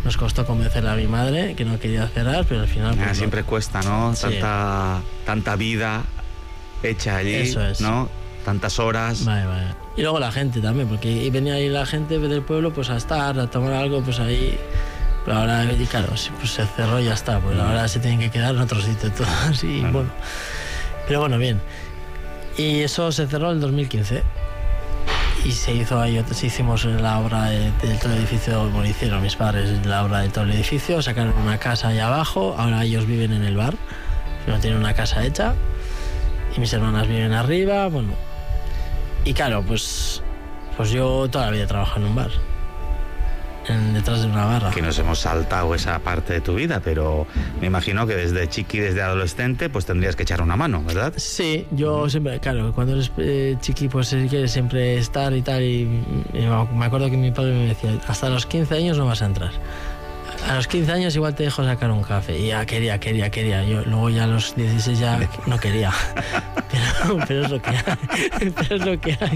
Nos costó convencerle a mi madre que no quería cerrar, pero al final... Pues, siempre cuesta, ¿no? Sí. Tanta vida hecha allí, Eso es. ¿no? Tantas horas. Vale. Y luego la gente también, porque venía ahí la gente del pueblo pues a estar, a tomar algo, pues ahí... Pero ahora, y claro, pues se cerró y ya está, pues ahora se tienen que quedar en otro sitio todos y bueno. Pero bueno, bien. Y eso se cerró en el 2015. Y se hizo ahí, hicimos la obra de todo el edificio, bueno, hicieron mis padres la obra de todo el edificio, sacaron una casa ahí abajo, ahora ellos viven en el bar, no tienen una casa hecha, y mis hermanas viven arriba, bueno. Y claro, pues yo toda la vida trabajo en un bar, detrás de una barra. Que nos hemos saltado esa parte de tu vida, pero me imagino que desde chiqui, desde adolescente, pues tendrías que echar una mano, ¿verdad? Sí, yo siempre, claro, cuando eres chiqui, pues quieres siempre estar y tal, y me acuerdo que mi padre me decía, hasta los 15 años no vas a entrar. A los 15 años igual te dejo sacar un café. Y ya quería. Yo luego ya a los 16 ya no quería. Pero es lo que hay.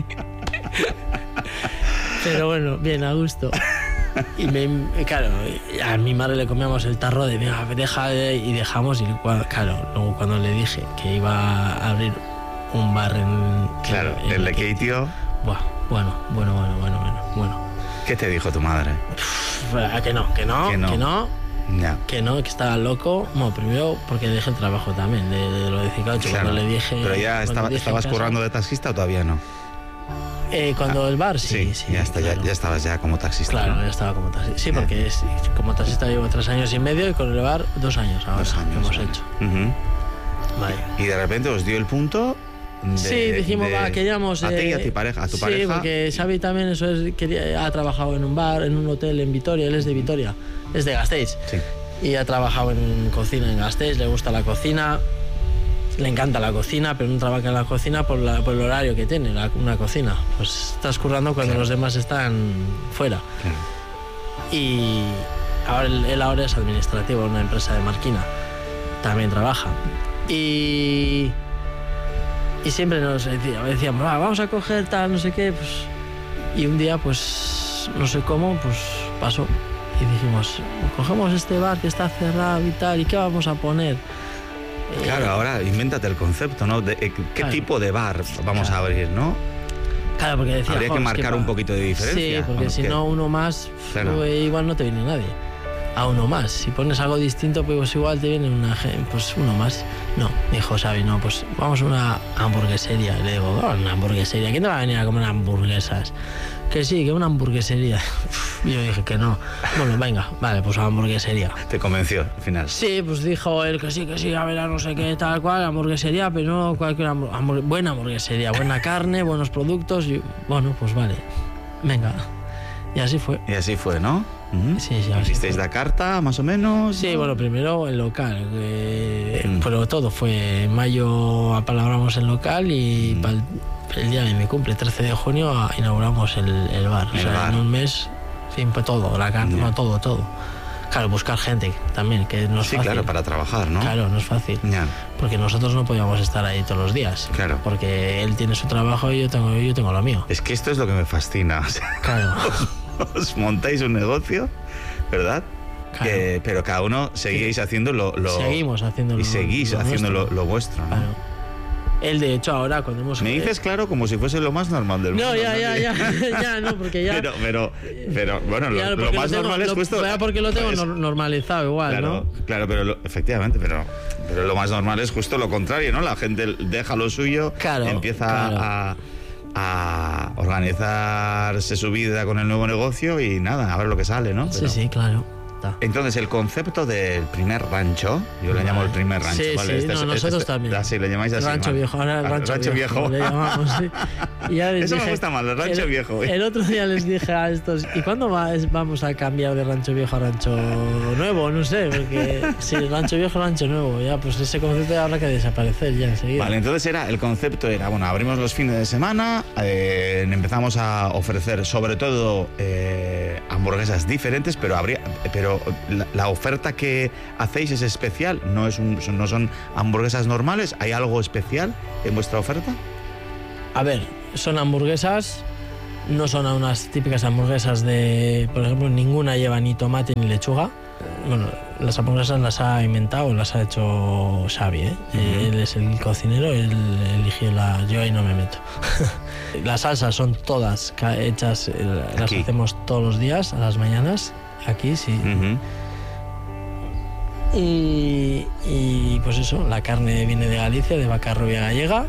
Pero bueno, bien, a gusto. Y claro, a mi madre le comíamos el tarro de venga, deja, y dejamos. Y claro, luego cuando le dije que iba a abrir un bar en el Lekeitio. Bueno. ¿Qué te dijo tu madre? Que no. Ya. Que no, que estaba loco. Bueno, primero porque dejé el trabajo también de lo de Cicaucho. Claro. Cuando le dije. ¿Pero ya estabas currando de taxista o todavía no? Cuando el bar, sí. Ya está, claro. ya estabas ya como taxista. Claro, ¿no? ya estaba como taxista. Sí, porque como taxista llevo 3 años y medio y con el bar 2 años ahora. 2 años. Que hemos hecho. Vale. Y de repente os dio el punto. Sí, dijimos, queríamos... A ti y a tu pareja. Sí, porque Xavi también ha trabajado en un bar, en un hotel en Vitoria, él es de Vitoria, es de Gasteiz. Sí. Y ha trabajado en cocina en Gasteiz, le gusta la cocina, le encanta la cocina, pero no trabaja en la cocina por el horario que tiene una cocina. Pues estás currando cuando los demás están fuera. Claro. Y él ahora es administrativo en una empresa de Marquina, también trabaja. Y siempre nos decíamos, vamos a coger tal, no sé qué, pues, y un día, pues, no sé cómo, pues pasó. Y dijimos, cogemos este bar que está cerrado y tal, ¿y qué vamos a poner? Claro, ahora invéntate el concepto, ¿no? ¿Qué tipo de bar vamos a abrir, no? Claro, porque decía... Habría que marcar un poquito de diferencia. Sí, porque si no, uno más, claro. Igual no te viene nadie. A uno más. Si pones algo distinto, pues igual te viene pues uno más. No, dijo Xavi, no, pues vamos a una hamburguesería. Y le digo, una hamburguesería, ¿quién te va a venir a comer hamburguesas? Que sí, que una hamburguesería. Y yo dije que no. Bueno, venga, vale, pues a la hamburguesería. ¿Te convenció al final? Sí, pues dijo él que sí, a ver, no sé qué, tal cual, hamburguesería, pero no cualquier buena hamburguesería, buena carne, buenos productos. Y bueno, pues vale, venga. Y así fue. Y así fue, ¿no? Sí, ¿Hicisteis la carta, más o menos? Sí, bueno, primero el local, pero todo fue en mayo, apalabramos el local y para el día de mi cumple, 13 de junio, inauguramos el bar. En un mes, pues todo, la carta, no, todo. Claro, buscar gente también, que no es fácil. Sí, claro, para trabajar, ¿no? Claro, no es fácil. Ya. Porque nosotros no podíamos estar ahí todos los días. Claro. Porque él tiene su trabajo y yo tengo lo mío. Es que esto es lo que me fascina. Claro. Os montáis un negocio, ¿verdad? Claro. Pero cada uno seguís haciendo Seguimos haciendo y seguís haciendo lo vuestro, ¿no? Claro. Él, de hecho, ahora cuando hemos... Me dices claro como si fuese lo más normal del mundo. No, ya, no, porque ya... Pero bueno, lo más normal es justo... Porque lo tengo normalizado igual, claro, ¿no? Claro, pero efectivamente, pero lo más normal es justo lo contrario, ¿no? La gente deja lo suyo, empieza a organizarse su vida con el nuevo negocio y nada, a ver lo que sale, ¿no? Sí, claro. Entonces, el concepto del primer rancho, yo le llamo el primer rancho, sí, ¿vale? Sí, nosotros también. Así, le llamáis así. Rancho viejo, ahora el rancho viejo. Le llamamos, sí. Y ya les Eso dije, me gusta más, el rancho viejo. El otro día les dije a estos, ¿y cuándo vamos a cambiar de rancho viejo a rancho nuevo? No sé, porque si rancho viejo, rancho nuevo, ya pues ese concepto habrá que desaparecer ya enseguida. Vale, entonces el concepto era, bueno, abrimos los fines de semana, empezamos a ofrecer sobre todo hamburguesas diferentes, pero la oferta que hacéis es especial, no son hamburguesas normales. ¿Hay algo especial en vuestra oferta? A ver, son hamburguesas no son unas típicas hamburguesas de, por ejemplo, ninguna lleva ni tomate ni lechuga. Bueno, las hamburguesas las ha inventado, las ha hecho Xavi, ¿eh? Él es el cocinero, él eligió yo ahí no me meto. Las salsas son todas hechas, las hacemos todos los días, a las mañanas, aquí sí. Y pues eso, la carne viene de Galicia, de vaca rubia gallega.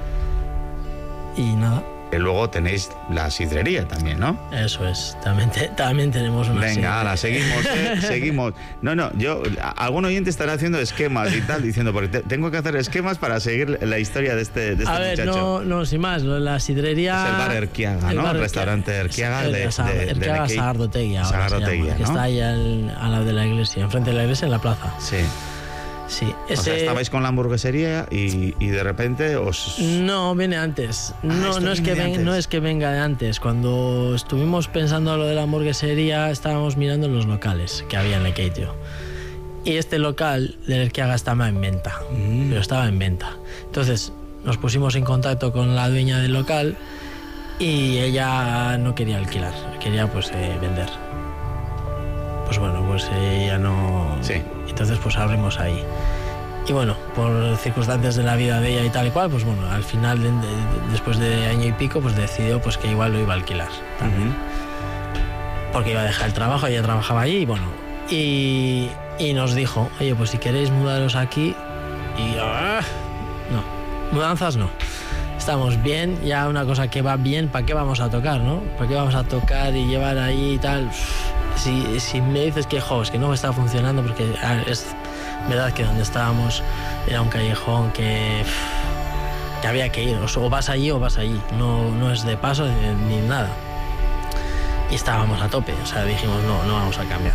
Y nada. Y luego tenéis la sidrería también, ¿no? Eso es, también tenemos una. Venga, ahora seguimos, seguimos. No, algún oyente estará haciendo esquemas y tal, diciendo, porque tengo que hacer esquemas para seguir la historia de este a ver, muchacho. No, sin más, la sidrería... Es el bar Erquiaga, ¿no? El restaurante Erquiaga Erquiaga Sagardotegui ahora Sagardotegui, ¿no? Que está ahí al lado de la iglesia, enfrente de la iglesia, en la plaza. Sí. Sí, o sea, estabais con la hamburguesería y de repente os... No, viene antes. No es que venga de antes. Cuando estuvimos pensando lo de la hamburguesería, estábamos mirando los locales que había en Lekeitio. Y este local del Erquiaga estaba en venta, pero estaba en venta. Entonces nos pusimos en contacto con la dueña del local y ella no quería alquilar, quería pues vender. Pues bueno, pues ella no... Sí. Entonces pues abrimos ahí. Y bueno, por circunstancias de la vida de ella y tal y cual, pues bueno, al final, después de año y pico, pues decidió pues que igual lo iba a alquilar también. Porque iba a dejar el trabajo, ella trabajaba allí y bueno. Y nos dijo, oye, pues si queréis mudaros aquí... Y no, mudanzas no. Estamos bien, ya una cosa que va bien, ¿para qué vamos a tocar, no? ¿Para qué vamos a tocar y llevar ahí y tal? Si me dices que, es que no está funcionando, porque es verdad que donde estábamos era un callejón que había que ir, o vas allí o vas allí, no es de paso ni nada. Y estábamos a tope, o sea, dijimos, no vamos a cambiar.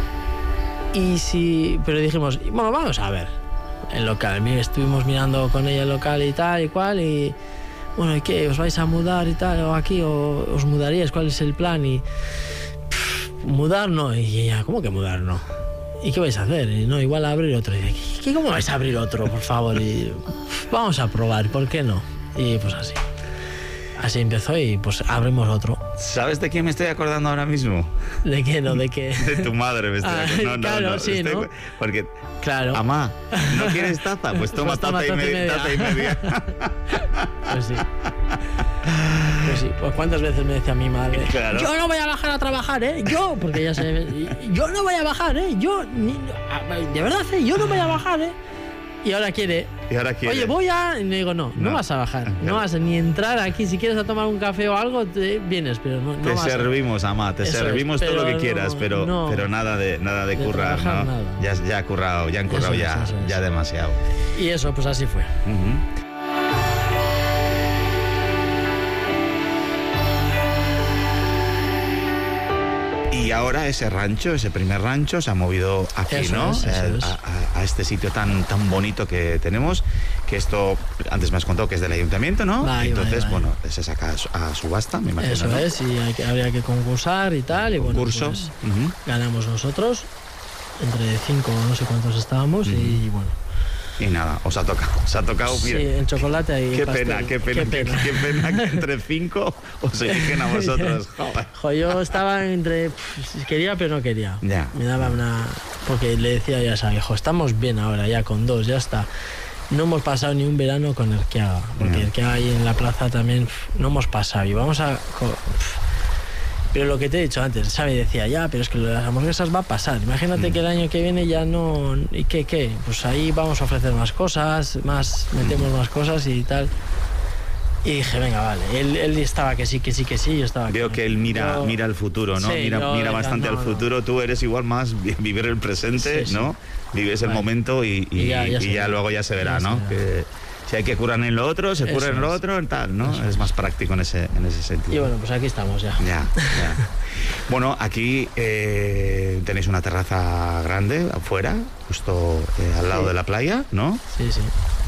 Pero dijimos, bueno, vamos a ver el local. Estuvimos mirando con ella el local y tal y cual, y bueno, ¿y qué? ¿Os vais a mudar y tal? ¿O aquí? ¿O os mudaríais? ¿Cuál es el plan? Y mudar no. Y ella, ¿cómo que mudar no? ¿Y qué vais a hacer? Y no, igual abrir otro. Y dice, ¿cómo vais a abrir otro, por favor? Y vamos a probar, ¿por qué no? Y pues así. Así empezó y pues abrimos otro. ¿Sabes de quién me estoy acordando ahora mismo? ¿De qué no? ¿De qué? De tu madre me estoy acordando. Claro, sí, ¿no? Porque, claro. Amá, ¿no quieres taza? Pues toma taza y media. Pues sí. Pues cuántas veces me decía mi madre, claro. Yo no voy a bajar a trabajar, yo, porque ya se... Yo no voy a bajar, yo, de verdad, yo no voy a bajar, Y ahora quiere. Oye, voy a... Y le digo, no vas a bajar, claro. No vas a ni entrar aquí. Si quieres a tomar un café o algo, vienes, pero no te vas servimos, Amá, te servimos todo lo que quieras, pero nada de currar, ¿no? Nada. Ya han currado ya demasiado. Y eso, pues así fue. Y ahora ese primer rancho se ha movido aquí, eso ¿no? Es. A este sitio tan bonito que tenemos, que esto, antes me has contado que es del ayuntamiento, ¿no? Entonces, bueno, se saca a subasta, me imagino. Eso, ¿no? Es, y habría que concursar y tal, y concurso. Bueno, pues ganamos nosotros, entre 5 no sé cuántos estábamos, y bueno. Y nada, os ha tocado, sí, mire. el chocolate ahí. Qué pena que entre 5 os eligen a vosotros. Yo estaba entre... quería, pero no quería. Ya. Me daba una... Porque le decía ya a viejo, estamos bien ahora, ya con 2, ya está. No hemos pasado ni un verano con Erquiaga, porque Erquiaga ahí en la plaza también no hemos pasado. Y vamos a... Pero lo que te he dicho antes, Xavi decía, pero es que lo de las hamburguesas va a pasar. Imagínate que el año que viene ya no... ¿Y qué? Pues ahí vamos a ofrecer más cosas, metemos más cosas y tal. Y dije, venga, vale. Él estaba que sí, yo estaba... Veo que él mira el futuro, ¿no? Sí, mira bastante al futuro. Tú eres igual más vivir el presente, sí. ¿no? Vives el momento y ya luego ya se verá, ¿no? Que si hay que curar en lo otro, se cura en lo otro, tal, ¿no? Es más práctico en ese sentido. Y bueno, pues aquí estamos ya. Ya. Bueno, aquí tenéis una terraza grande afuera, justo al lado de la playa, ¿no? Sí.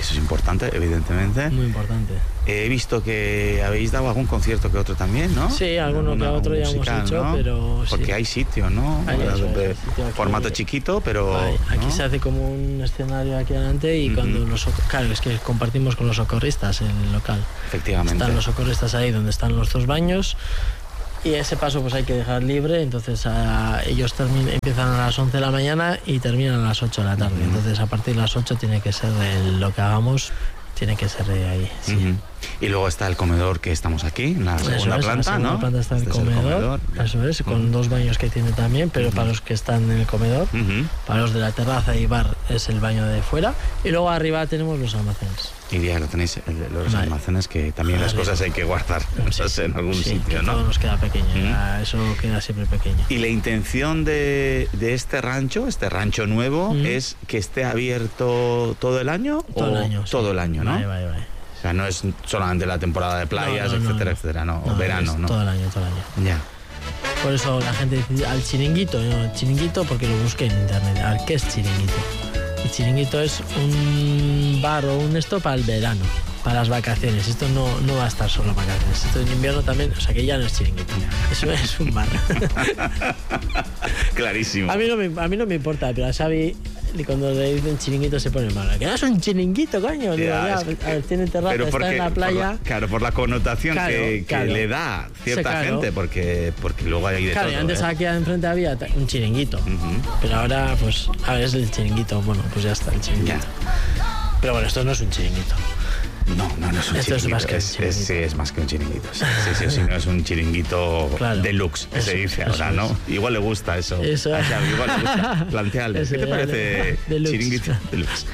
que eso es importante, evidentemente. Muy importante. He visto que habéis dado algún concierto que otro también, ¿no? Sí, alguno que otro ya hemos hecho, ¿no? Pero porque sí. hay sitio, ¿no? Formato chiquito, pero... Aquí ¿no? se hace como un escenario aquí adelante y cuando claro, es que compartimos con los socorristas en el local. Efectivamente. Están los socorristas ahí donde están los 2 baños y ese paso pues hay que dejar libre, entonces ellos empiezan a las 11 de la mañana y terminan a las 8 de la tarde. Entonces a partir de las 8 tiene que ser lo que hagamos, tiene que ser ahí. Sí. Y luego está el comedor que estamos aquí, en la segunda planta, ¿no? En la segunda planta está el comedor, eso es, con 2 baños que tiene también, pero para los que están en el comedor, para los de la terraza y bar es el baño de fuera, y luego arriba tenemos los almacenes. Y ya lo tenéis, los almacenes, que también las cosas hay que guardar en algún sitio, ¿no? Todo nos queda pequeño, eso queda siempre pequeño. Y la intención de este rancho nuevo, es que esté abierto todo el año. Todo el año. Todo el año, ¿no? Vale. O sea, no es solamente la temporada de playas, etcétera, o verano, ¿no? Todo el año. Ya. Por eso la gente dice al chiringuito, ¿no? Chiringuito porque lo busqué en internet. A ver, ¿qué es chiringuito? El chiringuito es un bar o un esto para el verano, para las vacaciones. Esto no va a estar solo en vacaciones. Esto en invierno también, o sea que ya no es chiringuito. Eso es un bar. Clarísimo. A mí no me importa, pero a Xavi cuando le dicen chiringuito se pone mal. Que no es un chiringuito, coño. Digo, a ver, tiene terraza, está en la playa. Por la connotación que le da cierta gente, porque luego hay de todo. Y antes aquí enfrente había un chiringuito. Pero ahora, pues, a ver, es el chiringuito. Bueno, pues ya está el chiringuito. Ya. Pero bueno, esto no es un chiringuito. No es un chiringuito. Es más que un chiringuito. Sí, es más que un chiringuito. Sí, no es un chiringuito deluxe, que se dice ahora, ¿no? Igual le gusta eso. Eso. A Xavi, igual le gusta. Plantearle. ¿Qué te parece chiringuito deluxe?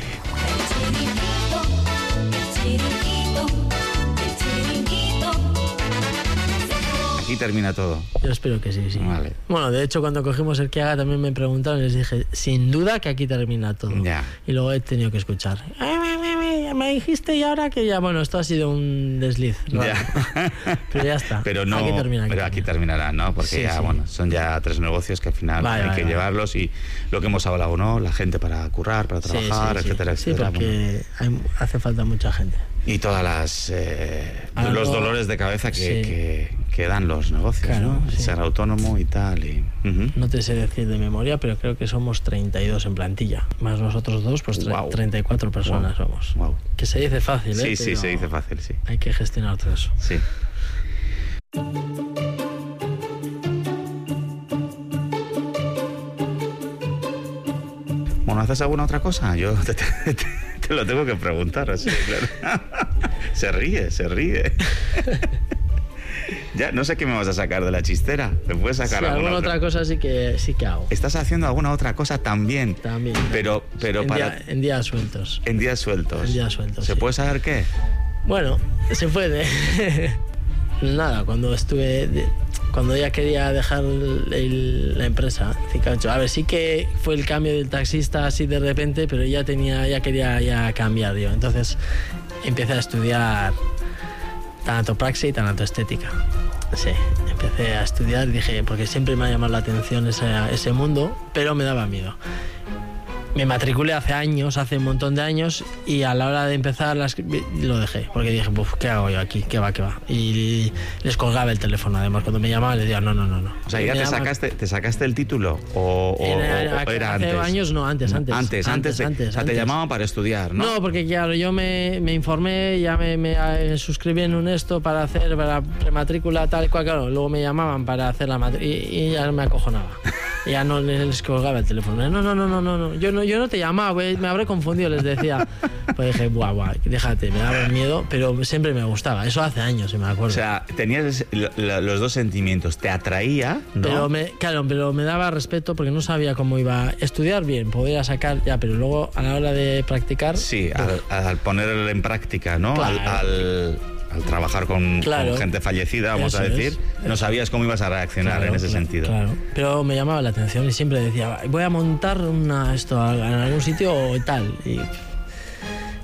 Aquí termina todo. Yo espero que sí. Vale. Bueno, de hecho, cuando cogimos el que haga también me preguntaron y les dije, sin duda que aquí termina todo. Ya. Y luego he tenido que escuchar. Me dijiste y ahora que ya, bueno, esto ha sido un desliz. Ya. Pero ya está. Pero no, aquí terminará, ¿no? Porque bueno, son ya 3 negocios que al final hay que llevarlos y lo que hemos hablado, ¿no? La gente para currar, para trabajar, etcétera. Sí, porque hace falta mucha gente. Y todas los dolores de cabeza que dan los negocios, claro, ¿no? Ser autónomo y tal. No te sé decir de memoria, pero creo que somos 32 en plantilla. Más nosotros 2, pues 34 personas somos. Wow. Que se dice fácil, ¿eh? Sí, se dice fácil, sí. Hay que gestionar todo eso. Sí. Bueno, ¿haces alguna otra cosa? Yo te lo tengo que preguntar, así, claro. Se ríe. Ya, no sé qué me vas a sacar de la chistera. ¿Me puedes sacar alguna otra cosa? Sí que hago. ¿Estás haciendo alguna otra cosa también? También. Pero en días sueltos. En días sueltos. ¿Se puede saber qué? Bueno, se puede. Nada, cuando ya quería dejar la empresa, a ver, sí que fue el cambio del taxista así de repente, pero ya quería cambiar yo. Entonces empecé a estudiar tanatopraxia y tanatoestética. Sí, empecé a estudiar, dije, porque siempre me ha llamado la atención ese mundo, pero me daba miedo. Me matriculé hace un montón de años, y a la hora de empezar lo dejé, porque dije, ¿qué hago yo aquí? ¿Qué va? Y les colgaba el teléfono, además, cuando me llamaban les decía, no. O sea, ¿ya te sacaste el título? ¿O era antes? Hace años, no, antes. O sea, te llamaban para estudiar, ¿no? No, porque claro, yo me informé, ya me suscribí en un para hacer la prematrícula, tal cual, claro, luego me llamaban para hacer la matrícula y ya me acojonaba. Ya no les colgaba el teléfono. No, yo no te llamaba, me habré confundido, les decía. Pues dije, buah, déjate, me daba miedo, pero siempre me gustaba. Eso hace años, me acuerdo. O sea, tenías los dos sentimientos, te atraía, ¿no? Pero me daba respeto porque no sabía cómo iba a estudiar bien, podía sacar, ya, pero luego a la hora de practicar... Sí, al ponerlo en práctica, ¿no? Claro. Al trabajar con gente fallecida, vamos a decir, no sabías cómo ibas a reaccionar en ese sentido. Claro, pero me llamaba la atención y siempre decía, voy a montar esto en algún sitio o tal.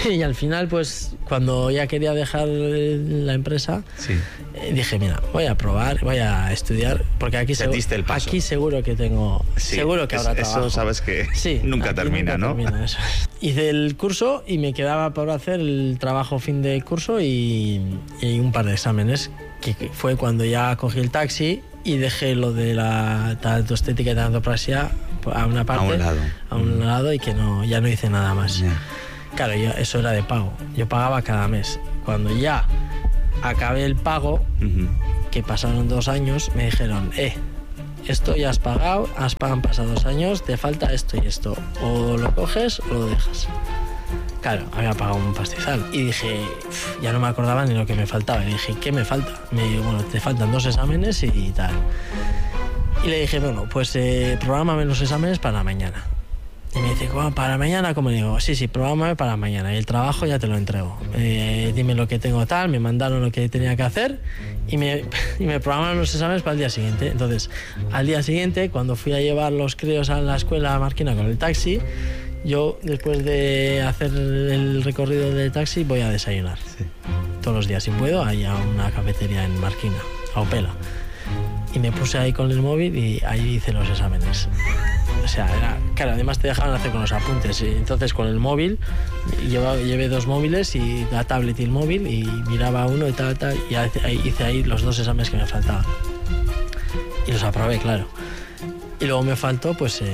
Y al final, pues, cuando ya quería dejar la empresa, Sí. Dije, mira, voy a probar, voy a estudiar, porque aquí, Diste el paso. aquí seguro que tengo, Sí, seguro que habrá trabajo. Eso sabes que Sí, nunca aquí termina, ¿no? termina, eso es. Hice el curso y me quedaba por hacer el trabajo fin de curso y un par de exámenes, que fue cuando ya cogí el taxi y dejé lo de la tanatoestética y tanatopraxia a una parte, a un lado y que no, ya no hice nada más. Ya. Claro, eso era de pago. Yo pagaba cada mes. Cuando ya acabé el pago, Ujú. que pasaron 2 años, me dijeron, esto ya has pagado, han pasado 2 años, te falta esto y esto. O lo coges o lo dejas. Claro, había pagado un pastizal. Y dije, ya no me acordaba ni lo que me faltaba. Y dije, ¿qué me falta? Bueno, te faltan 2 exámenes y tal. Y le dije, bueno, pues prográmame los exámenes para mañana. Y me dice, ¿para mañana? ¿Cómo? Le digo, sí, prográmame para mañana. Y el trabajo ya te lo entrego. Dime lo que tengo tal, me mandaron lo que tenía que hacer y me programaron los exámenes para el día siguiente. Entonces, al día siguiente, cuando fui a llevar los críos a la escuela Marquina con el taxi, yo, después de hacer el recorrido del taxi, voy a desayunar. Sí. Todos los días, si puedo, ahí a una cafetería en Marquina, a Opela. Y me puse ahí con el móvil y ahí hice los exámenes. O sea, claro, además te dejaban hacer con los apuntes. Y entonces con el móvil, llevé 2 móviles y la tablet y el móvil y miraba uno y tal, y hice ahí los 2 exámenes que me faltaban. Y los aprobé, claro. Y luego me faltó pues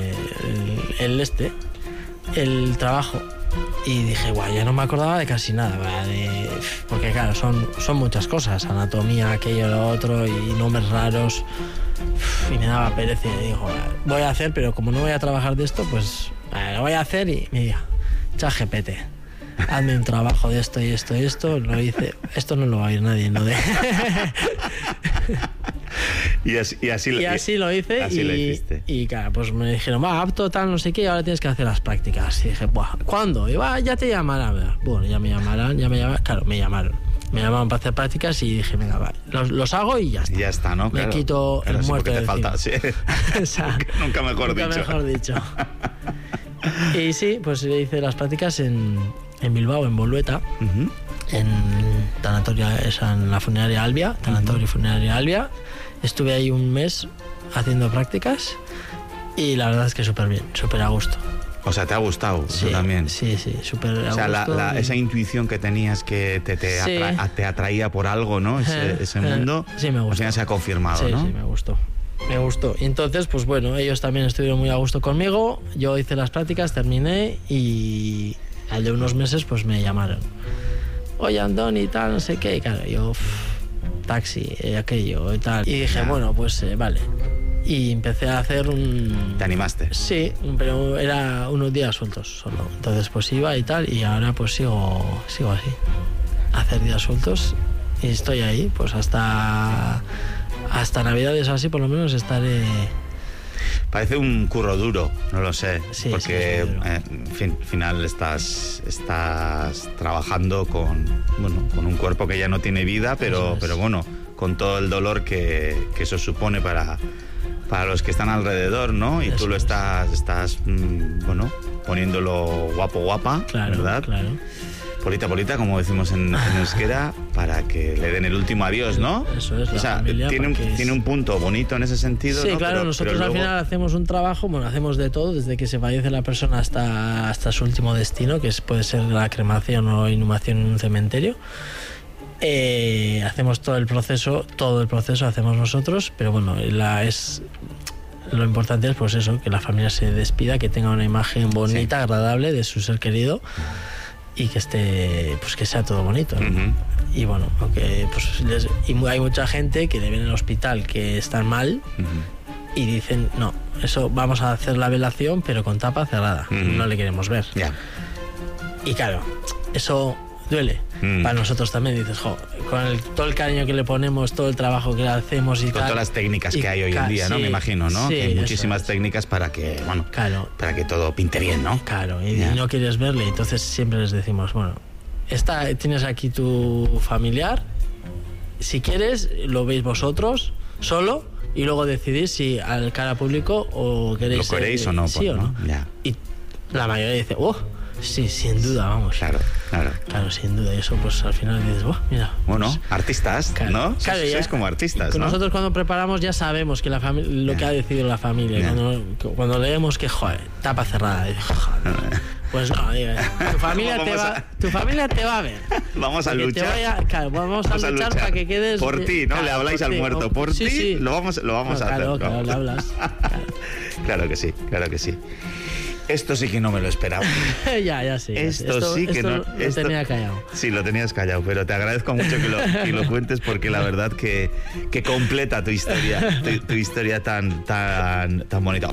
el trabajo. Y dije, guay, ya no me acordaba de casi nada, porque claro, son muchas cosas, anatomía, aquello, lo otro, y nombres raros, y me daba pereza y digo, voy a hacer, pero como no voy a trabajar de esto, pues lo voy a hacer y me diga, ChatGPT, hazme un trabajo de esto y esto y esto, lo hice, esto no lo va a oír nadie, ¿no? Y así lo hice. Así lo hiciste. Y claro, pues me dijeron, apto, tal, no sé qué, y ahora tienes que hacer las prácticas. Y dije, ¿cuándo? Y ya te llamarán. Bueno, ya me llamaron. Claro, me llamaron. Me llamaron para hacer prácticas y dije, venga, va, los hago y ya está. Y ya está, ¿no? Me quito el muerto de falta, sí. O sea, nunca mejor dicho. Y sí, pues hice las prácticas en Bilbao, en Bolueta. Uh-huh. En en la funeraria Albia, tanatorio funeraria Albia. Estuve ahí un mes haciendo prácticas y la verdad es que súper bien, súper a gusto. O sea, ¿te ha gustado sí, también? Sí, súper a gusto. O sea, esa intuición que tenías que te atraía por algo, ¿no? Ese mundo, sí, me gustó. Al final se ha confirmado, sí, ¿no? Sí, me gustó. Y entonces, pues bueno, ellos también estuvieron muy a gusto conmigo. Yo hice las prácticas, terminé y al de unos meses pues me llamaron. Oye, Andoni y tal, no sé qué. Y claro, yo, taxi, aquello y tal. Y dije, bueno, pues vale. Y empecé a hacer ¿Te animaste? Sí, pero era unos días sueltos solo. Entonces pues iba y tal, y ahora pues sigo así. Hacer días sueltos y estoy ahí, pues hasta Navidades o así por lo menos estaré. Parece un curro duro, no lo sé, sí, porque al final estás trabajando con un cuerpo que ya no tiene vida, pero bueno, con todo el dolor que eso supone para los que están alrededor, ¿no? Y eso tú lo estás poniéndolo guapa, claro, ¿verdad? Claro. Polita, como decimos en euskera, para que le den el último adiós, ¿no? Eso es, o sea, tiene un punto bonito en ese sentido, sí, ¿no? claro, nosotros pero al final hacemos un trabajo, hacemos de todo, desde que se fallece la persona hasta su último destino, que puede ser la cremación o inhumación en un cementerio. Hacemos todo el proceso hacemos nosotros, pero bueno, lo importante es pues eso, que la familia se despida, que tenga una imagen bonita, agradable de su ser querido y que esté, pues que sea todo bonito, ¿no? Uh-huh. Y bueno, aunque pues hay mucha gente que le ven en el hospital que están mal. Uh-huh. Y dicen, no, eso vamos a hacer la velación pero con tapa cerrada, no le queremos ver. Yeah. Y claro, eso duele. Para nosotros también dices, con todo el cariño que le ponemos, todo el trabajo que hacemos y con todas las técnicas que hay hoy en día, ¿no? Sí, me imagino, ¿no? Sí, que hay muchísimas técnicas para que todo pinte bien, ¿no? Claro, y no quieres verle, entonces siempre les decimos, bueno, tienes aquí tu familiar, si quieres lo veis vosotros solo y luego decidís si al cara público o queréis... ¿Lo queréis o no? Sí o no. Yeah. Y la mayoría dice, Sí, sin duda, vamos. Claro. Claro, sin duda. Y eso, pues al final dices, mira. Bueno, pues, artistas, claro, ¿no? Claro, Sois como artistas, ¿no? Nosotros cuando preparamos ya sabemos que lo que ha decidido la familia. Cuando leemos que, joder, tapa cerrada. Joder, pues no, tu familia te va a ver. Vamos a luchar. Vamos a luchar para que quedes... Por ti, ¿no? Le habláis al muerto. Por ti, sí. Lo vamos a hacer. Claro, le hablas. Claro que sí. Esto sí que no me lo esperaba. ya sé. Esto sí que no. Lo tenía callado. Sí, lo tenías callado, pero te agradezco mucho que lo cuentes porque la verdad que completa tu historia, tu historia tan bonita.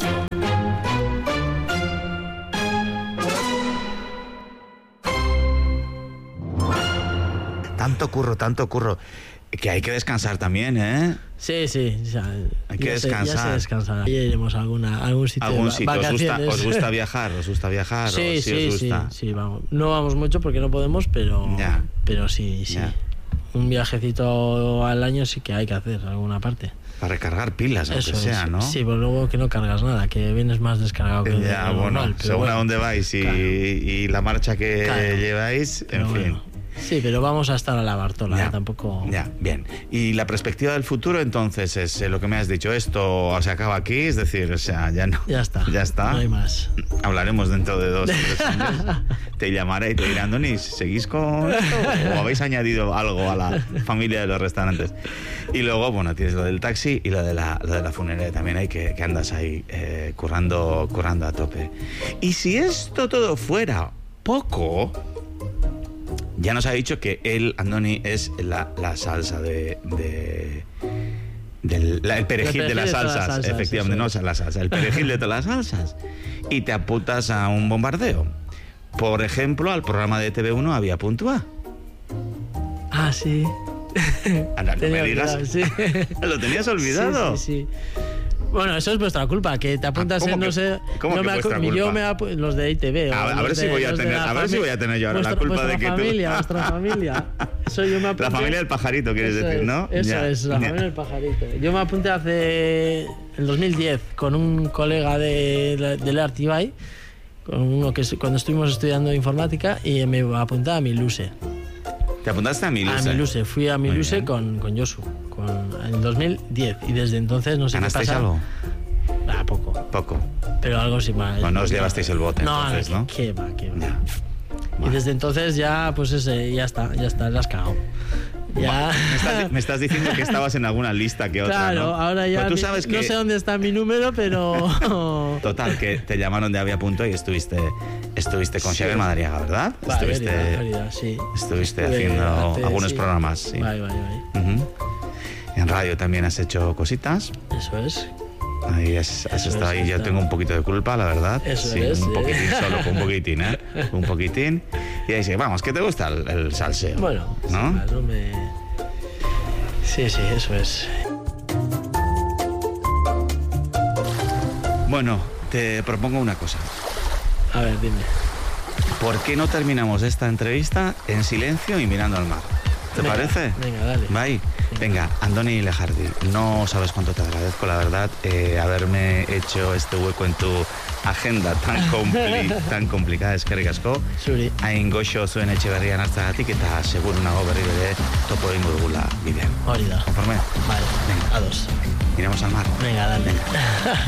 Tanto curro. Que hay que descansar también, ¿eh? Sí. Hay que descansar. Ya se descansa. Ahí iremos a algún sitio. Vacaciones. ¿Os gusta viajar? Sí, os gusta? Sí, vamos. No vamos mucho porque no podemos, pero sí. Ya. Un viajecito al año sí que hay que hacer, alguna parte. Para recargar pilas, aunque sea, ¿no? Sí, pero luego que no cargas nada, que vienes más descargado que ya, normal. Según a dónde vais y la marcha que lleváis, en fin. Sí, pero vamos a estar a la Bartola, tampoco... Ya, bien. Y la perspectiva del futuro, entonces, es lo que me has dicho. Esto se acaba aquí, es decir, o sea, ya no... Ya está. No hay más. Hablaremos dentro de 2 o 3 años. Te llamaré y te diré, Andoni, ¿seguís con esto? ¿O habéis añadido algo a la familia de los restaurantes? Y luego, bueno, tienes lo del taxi y lo de la funeraria también hay que andas ahí currando a tope. Y si esto todo fuera poco... Ya nos ha dicho que él, Andoni, es la salsa el perejil de las salsas, efectivamente, no la salsa, el perejil de todas las salsas. Y te apuntas a un bombardeo. Por ejemplo, al programa de TV1 Había Punto A. Ah, sí. Anda, no me digas. Sí. ¿Lo tenías olvidado? Sí. Bueno, eso es vuestra culpa, que te apuntas en no sé... ¿Cómo que vuestra culpa? Yo los de ITV. A ver si voy a tener yo ahora la culpa de que vuestra familia. Eso yo me apunté. La familia del pajarito, quieres decir, ¿no? Eso es, la familia del pajarito. Yo me apunté hace... En 2010 con un colega del Artibay, con uno que cuando estuvimos estudiando informática, y me apunté a Miluse. ¿Te apuntaste a Miluse? A Miluse. Fui a Miluse con Josu. En 2010 y desde entonces no sé qué pasa. ¿Ganasteis algo? Poco. Pero algo sí más. Bueno, no os llevasteis el bote entonces, ¿no? Qué va. Ya. Y desde entonces ya, pues ya está, la has cagado. Ya. Me estás diciendo que estabas en alguna lista que otra, claro, ¿no? Ahora ya tú sabes no sé dónde está mi número, pero... Total, que te llamaron de Había Punto y estuviste con Xavier Madariaga, ¿verdad? Estuviste haciendo algunos programas, sí. Bye. En radio también has hecho cositas. Eso es. Ahí has estado ahí. Yo tengo un poquito de culpa, la verdad. Eso es. Un poquitín, solo un poquitín, ¿eh? Un poquitín. Y ahí dice, vamos, ¿qué te gusta el salseo? Bueno, ¿no? Sí, eso es. Bueno, te propongo una cosa. A ver, dime. ¿Por qué no terminamos esta entrevista en silencio y mirando al mar? ¿Te parece? Venga, dale. Bye. Venga, Andoni Lejardi, no sabes cuánto te agradezco, la verdad, haberme hecho este hueco en tu agenda tan complicada. Eskerrik asko. Zuri. Hain goxo zuen Etxeberrian hartzagatik eta seguro nago berri bere topo egingo dugula bidean. Hori da. ¿Conforme? Vale. Venga. A dos. Miramos al mar. Venga, dale.